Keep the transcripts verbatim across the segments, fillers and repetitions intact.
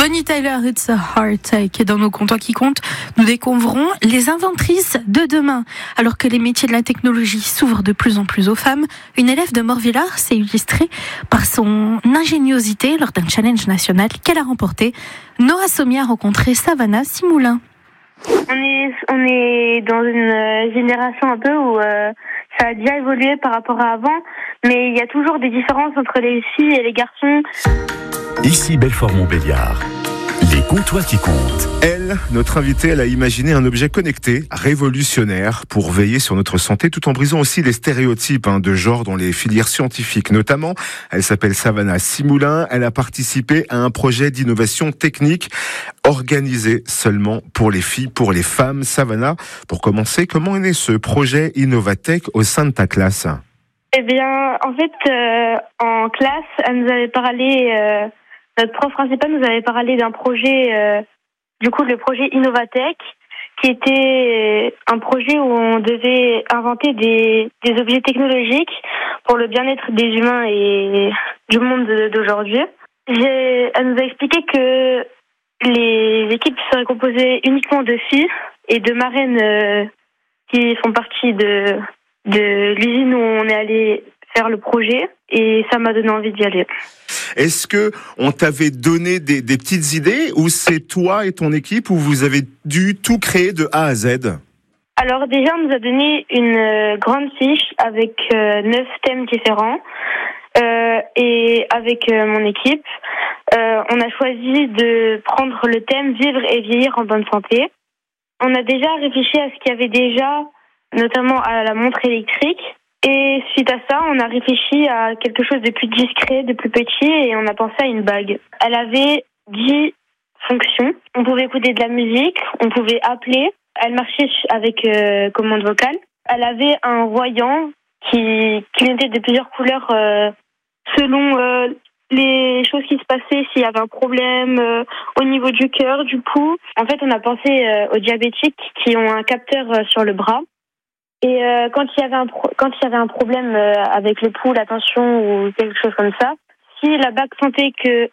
Bonnie Tyler, It's a Heartache. Et dans nos comptoirs qui comptent, nous découvrons les inventrices de demain. Alors que les métiers de la technologie s'ouvrent de plus en plus aux femmes, une élève de Morvillard s'est illustrée par son ingéniosité lors d'un challenge national qu'elle a remporté. Noah Sommier a rencontré Savannah Simoulin. On est, on est dans une génération un peu où euh, ça a déjà évolué par rapport à avant, mais il y a toujours des différences entre les filles et les garçons. Ici Belfort-Montbéliard, les comptoirs qui comptent. Elle, notre invitée, elle a imaginé un objet connecté, révolutionnaire, pour veiller sur notre santé, tout en brisant aussi les stéréotypes hein, de genre dans les filières scientifiques. Notamment, elle s'appelle Savannah Simoulin. Elle a participé à un projet d'innovation technique organisé seulement pour les filles, pour les femmes. Savannah, pour commencer, comment est né ce projet Innovatech au sein de ta classe ? Eh bien, en fait, euh, en classe, elle nous avait parlé... Euh, Notre prof principal nous avait parlé d'un projet, euh, du coup le projet Innovatech, qui était un projet où on devait inventer des, des objets technologiques pour le bien-être des humains et du monde d'aujourd'hui. J'ai, elle nous a expliqué que les équipes seraient composées uniquement de filles et de marraines euh, qui font partie de, de l'usine où on est allé faire le projet, et ça m'a donné envie d'y aller. Est-ce que on t'avait donné des, des petites idées, ou c'est toi et ton équipe où vous avez dû tout créer de A à Z ? Alors déjà, on nous a donné une euh, grande fiche avec euh, neuf thèmes différents, euh, et avec euh, mon équipe, euh, on a choisi de prendre le thème vivre et vieillir en bonne santé. On a déjà réfléchi à ce qu'il y avait déjà, notamment à la montre électrique. Et suite à ça, on a réfléchi à quelque chose de plus discret, de plus petit, et on a pensé à une bague. Elle avait dix fonctions. On pouvait écouter de la musique, on pouvait appeler. Elle marchait avec euh, commande vocale. Elle avait un voyant qui clignotait de plusieurs couleurs euh, selon euh, les choses qui se passaient, s'il y avait un problème euh, au niveau du cœur, du pouls. En fait, on a pensé euh, aux diabétiques qui ont un capteur euh, sur le bras. Et euh, quand il y avait un pro- quand il y avait un problème euh, avec le pouls, la tension ou quelque chose comme ça, si la bague sentait que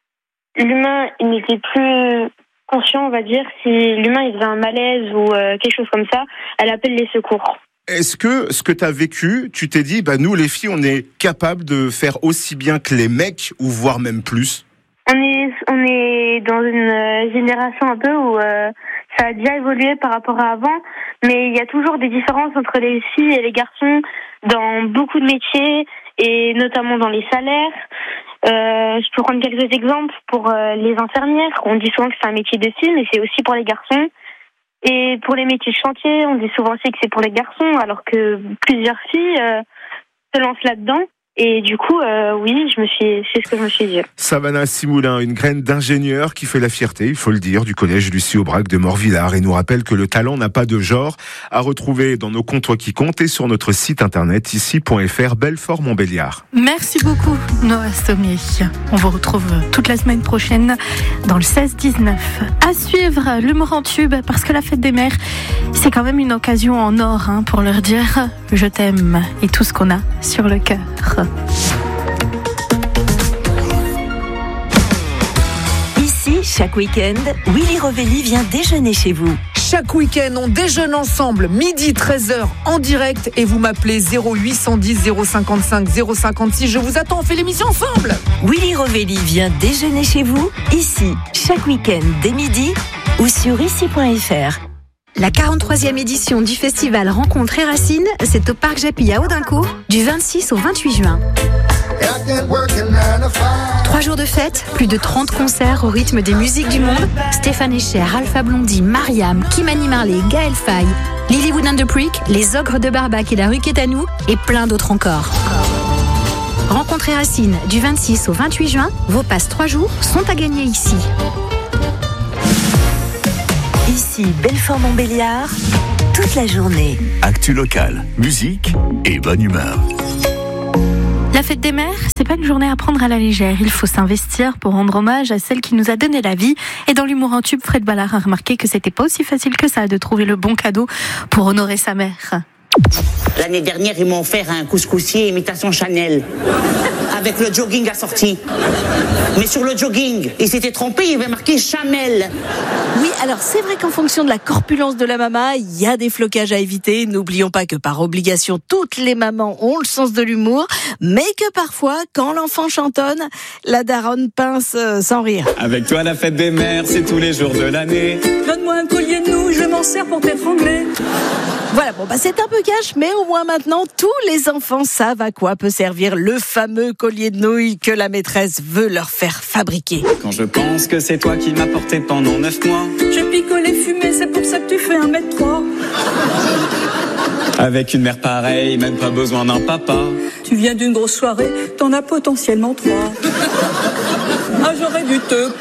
l'humain il n'était plus conscient, on va dire, si l'humain il faisait un malaise ou euh, quelque chose comme ça, elle appelle les secours. Est-ce que ce que tu as vécu, tu t'es dit, bah nous les filles, on est capables de faire aussi bien que les mecs, ou voire même plus ? On est on est dans une génération un peu où euh, ça a déjà évolué par rapport à avant, mais il y a toujours des différences entre les filles et les garçons dans beaucoup de métiers, et notamment dans les salaires. Euh, je peux prendre quelques exemples pour euh, les infirmières. On dit souvent que c'est un métier de fille, mais c'est aussi pour les garçons. Et pour les métiers de chantier, on dit souvent aussi que c'est pour les garçons, alors que plusieurs filles euh, se lancent là-dedans. Et du coup, euh, oui, je me suis, c'est ce que je me suis dit. Savannah Simoulin, une graine d'ingénieur qui fait la fierté, il faut le dire, du collège Lucie Aubrac de Morvillard, et nous rappelle que le talent n'a pas de genre, à retrouver dans nos comptoirs qui comptent et sur notre site internet ici point f r Belfort-Montbéliard. Merci beaucoup, Noah Sommier. On vous retrouve toute la semaine prochaine dans le seize dix-neuf. À suivre, l'humour en tube, parce que la fête des mères, c'est quand même une occasion en or hein, pour leur dire « je t'aime » et tout ce qu'on a sur le cœur. Ici, chaque week-end, Willy Rovelli vient déjeuner chez vous. Chaque week-end, on déjeune ensemble, midi treize heures en direct, et vous m'appelez zéro huit cent dix zéro cinquante-cinq zéro cinquante-six. Je vous attends, on fait l'émission ensemble. Willy Rovelli vient déjeuner chez vous, ici, chaque week-end dès midi ou sur ici point f r. La quarante-troisième édition du festival Rencontres et Racines, c'est au Parc Japy à Audincourt, du vingt-six au vingt-huit juin. Trois jours de fête, plus de trente concerts au rythme des musiques du monde. Stéphane Echer, Alpha Blondy, Mariam, Kimani Marley, Gaël Faye, Lilywood and the Prick, Les Ogres de Barbac et La Rue Quétanou, et plein d'autres encore. Rencontres et Racines, du vingt-six au vingt-huit juin, vos passes trois jours sont à gagner ici. Ici Belfort-Montbéliard, toute la journée. Actu locale, musique et bonne humeur. La fête des mères, c'est pas une journée à prendre à la légère. Il faut s'investir pour rendre hommage à celle qui nous a donné la vie. Et dans l'humour en tube, Fred Ballard a remarqué que c'était pas aussi facile que ça de trouver le bon cadeau pour honorer sa mère. L'année dernière, ils m'ont offert un couscoussier imitation Chanel, avec le jogging assorti. Mais sur le jogging, ils s'étaient trompés, il y avait marqué Chamel. Oui, alors c'est vrai qu'en fonction de la corpulence de la maman, il y a des flocages à éviter. N'oublions pas que par obligation, toutes les mamans ont le sens de l'humour, mais que parfois, quand l'enfant chantonne, la daronne pince euh, sans rire. Avec toi, la fête des mères, c'est tous les jours de l'année. Donne-moi un collier de nouilles, je m'en sers pour t'étrangler. Voilà, bon, bah c'est un peu cash, mais au moins maintenant, tous les enfants savent à quoi peut servir le fameux collier de nouilles que la maîtresse veut leur faire fabriquer. Quand je pense que c'est toi qui m'as porté pendant neuf mois. J'ai picolé fumé, c'est pour ça que tu fais un mètre trois. Avec une mère pareille, même pas besoin d'un papa. Tu viens d'une grosse soirée, t'en as potentiellement trois. Ah, j'aurais dû te